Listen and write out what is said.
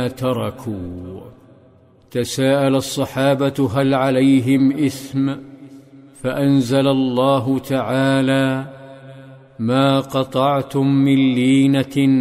تركوا. تساءل الصحابة هل عليهم إثم؟ فأنزل الله تعالى: ما قطعتم من لينة